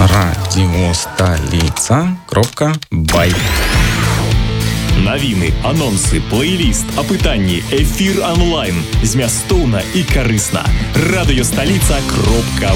Радиостолица.бай. Навіны, анонсы, плейліст, апытанні, эфір онлайн. Змястоўна і карысна. Радыёсталіца.бай.